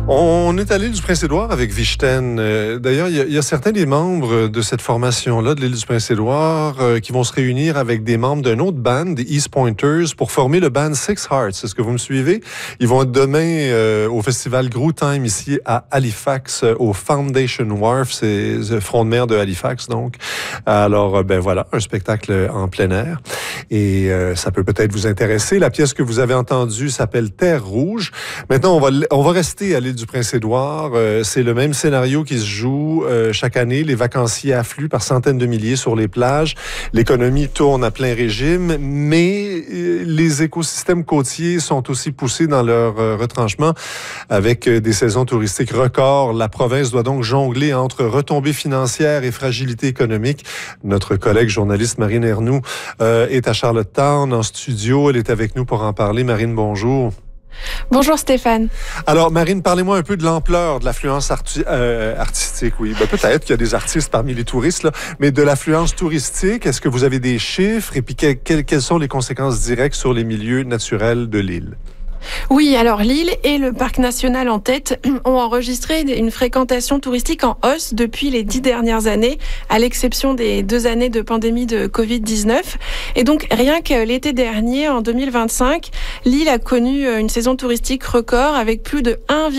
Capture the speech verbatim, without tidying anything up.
On est à l'île du Prince-Édouard avec Vichten. Euh, D'ailleurs, il y, y a certains des membres de cette formation-là de l'île du Prince-Édouard euh, qui vont se réunir avec des membres d'un autre band, des East Pointers, pour former le band Six Hearts. Est-ce que vous me suivez? Ils vont être demain euh, au festival Groove Time ici à Halifax, euh, au Foundation Wharf, c'est le front de mer de Halifax, donc. Alors, euh, ben voilà, un spectacle en plein air. Et euh, ça peut peut-être vous intéresser. La pièce que vous avez entendue s'appelle Terre Rouge. Maintenant, on va, on va rester à l'île du Prince-Édouard. Euh, c'est le même scénario qui se joue euh, chaque année. Les vacanciers affluent par centaines de milliers sur les plages. L'économie tourne à plein régime, mais euh, les écosystèmes côtiers sont aussi poussés dans leur euh, retranchement avec euh, des saisons touristiques records. La province doit donc jongler entre retombées financières et fragilité économique. Notre collègue journaliste Marine Ernoult euh, est à Charlottetown en studio. Elle est avec nous pour en parler. Marine, bonjour. Bonjour Stéphane. Alors Marine, parlez-moi un peu de l'ampleur de l'affluence arti- euh, artistique. Oui, ben, peut-être qu'il y a des artistes parmi les touristes, là, mais de l'affluence touristique, est-ce que vous avez des chiffres et puis que, que, quelles sont les conséquences directes sur les milieux naturels de l'île? Oui, alors l'île et le parc national en tête ont enregistré une fréquentation touristique en hausse depuis les dix dernières années, à l'exception des deux années de pandémie de covid dix-neuf. Et donc, rien que l'été dernier, en deux mille vingt-cinq, l'île a connu une saison touristique record avec plus de un